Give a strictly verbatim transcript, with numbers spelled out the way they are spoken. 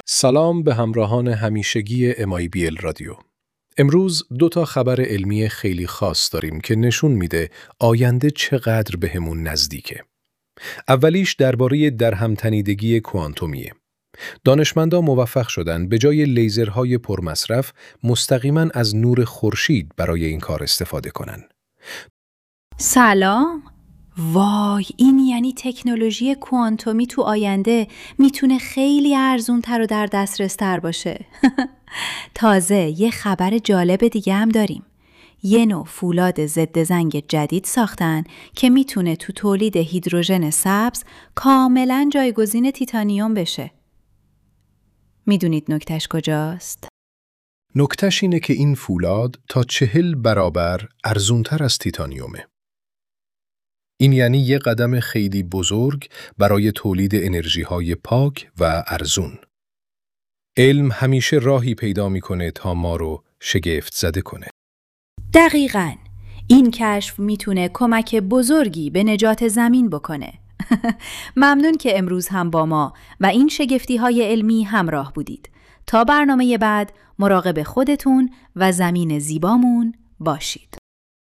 سلام به همراهان همیشگی ام آی بی ال رادیو. امروز دو تا خبر علمی خیلی خاص داریم که نشون میده آینده چقدر بهمون نزدیکه. اولیش درباره درهمتنیدگی کوانتومیه. دانشمندان موفق شدن به جای لیزرهای پرمصرف مستقیما از نور خورشید برای این کار استفاده کنن. سلام. وای، این یعنی تکنولوژی کوانتومی تو آینده میتونه خیلی ارزون‌تر و در دسترس تر باشه. تازه یه خبر جالب دیگه هم داریم. یه نوع فولاد ضد زنگ جدید ساختن که میتونه تو تولید هیدروژن سبز کاملاً جایگزین تیتانیوم بشه. میدونید نکتهش کجاست؟ نکتهش اینه که این فولاد تا چهل برابر ارزونتر از تیتانیومه. این یعنی یه قدم خیلی بزرگ برای تولید انرژی‌های پاک و ارزون. علم همیشه راهی پیدا می‌کنه تا ما رو شگفت زده کنه. دقیقاً. این کشف میتونه کمک بزرگی به نجات زمین بکنه. ممنون که امروز هم با ما و این شگفتی‌های علمی همراه بودید. تا برنامه بعد مراقب خودتون و زمین زیبامون باشید.